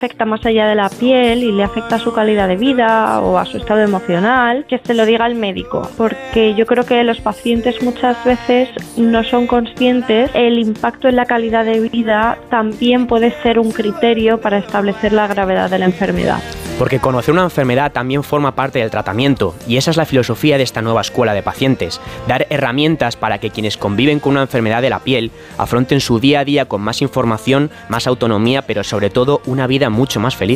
afecta más allá de la piel y le afecta a su calidad de vida o a su estado emocional, que se lo diga el médico, porque yo creo que los pacientes muchas veces no son conscientes. El impacto en la calidad de vida también puede ser un criterio para establecer la gravedad de la enfermedad. Porque conocer una enfermedad también forma parte del tratamiento, y esa es la filosofía de esta nueva escuela de pacientes: dar herramientas para que quienes conviven con una enfermedad de la piel afronten su día a día con más información, más autonomía, pero sobre todo una vida mucho más feliz.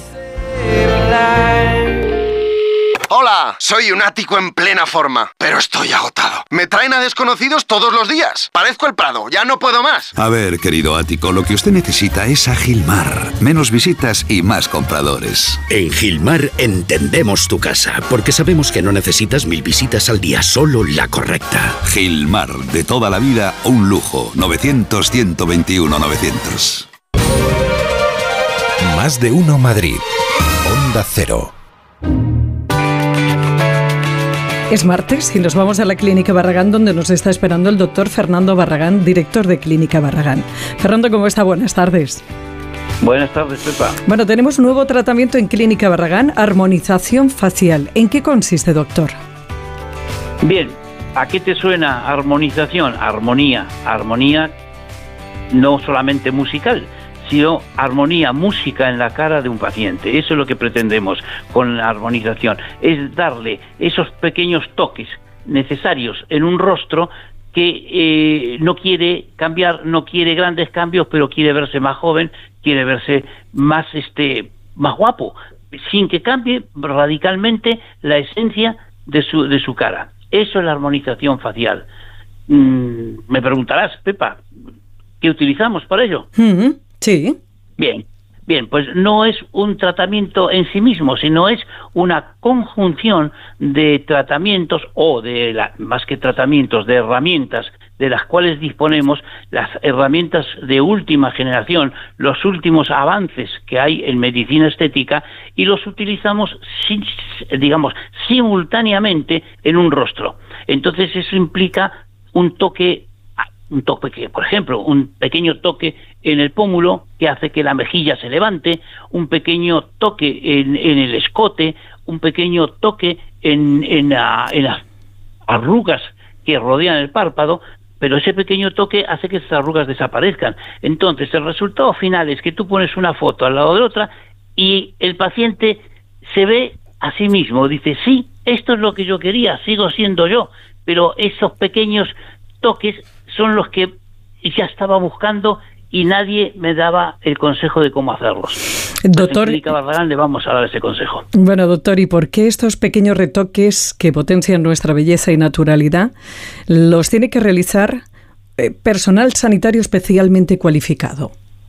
Hola, soy un ático en plena forma, pero estoy agotado. Me traen a desconocidos todos los días. Parezco el Prado, ya no puedo más. A ver, querido ático, lo que usted necesita es a Gilmar. Menos visitas y más compradores. En Gilmar entendemos tu casa, porque sabemos que no necesitas 1000 visitas al día, solo la correcta. Gilmar, de toda la vida, un lujo. 900-121-900. Más de uno Madrid. Onda Cero. Es martes y nos vamos a la Clínica Barragán, donde nos está esperando el doctor Fernando Barragán, director de Clínica Barragán. Fernando, ¿cómo está? Buenas tardes. Buenas tardes, Pepa. Bueno, tenemos un nuevo tratamiento en Clínica Barragán, armonización facial. ¿En qué consiste, doctor? Bien, ¿a qué te suena armonización? Armonía no solamente musical, sino armonía, música en la cara de un paciente. Eso es lo que pretendemos con la armonización, es darle esos pequeños toques necesarios en un rostro que no quiere cambiar, no quiere grandes cambios, pero quiere verse más joven, quiere verse más guapo, sin que cambie radicalmente la esencia de su cara. Eso es la armonización facial. Me preguntarás, Pepa, ¿qué utilizamos para ello? Sí. Bien, pues no es un tratamiento en sí mismo, sino es una conjunción de tratamientos más que tratamientos, de herramientas de las cuales disponemos, las herramientas de última generación, los últimos avances que hay en medicina estética, y los utilizamos, simultáneamente en un rostro. Entonces eso implica un toque, por ejemplo, un pequeño toque en el pómulo que hace que la mejilla se levante, un pequeño toque en el escote, un pequeño toque en las arrugas que rodean el párpado, pero ese pequeño toque hace que esas arrugas desaparezcan. Entonces el resultado final es que tú pones una foto al lado de otra y el paciente se ve a sí mismo, dice, sí, esto es lo que yo quería, sigo siendo yo, pero esos pequeños toques son los que ya estaba buscando y nadie me daba el consejo de cómo hacerlos. Doctor, en Clínica Barragán le vamos a dar ese consejo. Bueno, doctor, ¿y por qué estos pequeños retoques que potencian nuestra belleza y naturalidad los tiene que realizar personal sanitario especialmente cualificado?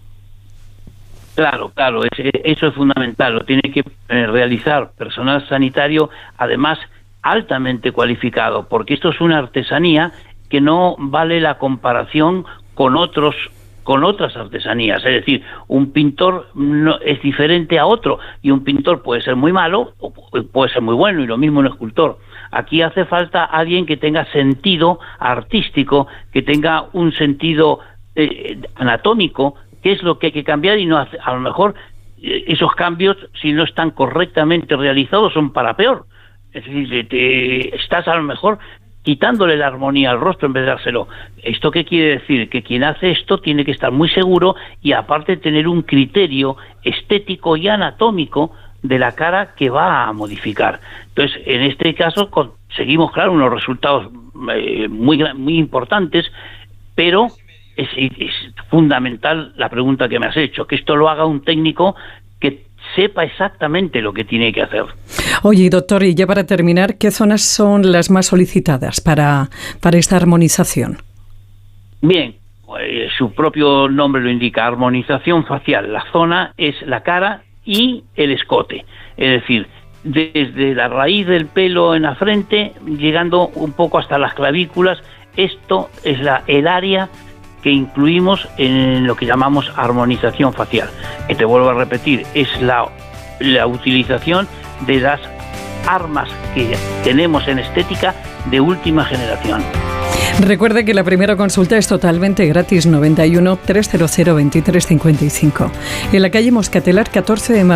Claro, eso es fundamental, lo tiene que realizar personal sanitario, además altamente cualificado, porque esto es una artesanía que no vale la comparación con otras artesanías. Es decir, un pintor no es diferente a otro, y un pintor puede ser muy malo o puede ser muy bueno, y lo mismo un escultor. Aquí hace falta alguien que tenga sentido artístico, que tenga un sentido anatómico, que es lo que hay que cambiar, y no hace, a lo mejor esos cambios, si no están correctamente realizados, son para peor. Es decir, estás a lo mejor quitándole la armonía al rostro en vez de dárselo. ¿Esto qué quiere decir? Que quien hace esto tiene que estar muy seguro y aparte tener un criterio estético y anatómico de la cara que va a modificar. Entonces, en este caso conseguimos, claro, unos resultados muy importantes, pero es fundamental la pregunta que me has hecho, que esto lo haga un técnico que sepa exactamente lo que tiene que hacer. Oye, doctor, y ya para terminar, ¿qué zonas son las más solicitadas para esta armonización? Bien, su propio nombre lo indica, armonización facial. La zona es la cara y el escote, es decir, desde la raíz del pelo en la frente, llegando un poco hasta las clavículas. Esto es el área que incluimos en lo que llamamos armonización facial, que te vuelvo a repetir, es la utilización de las armas que tenemos en estética de última generación. Recuerde que la primera consulta es totalmente gratis, 91 300 2355. En la calle Moscatelar 14 de Madrid.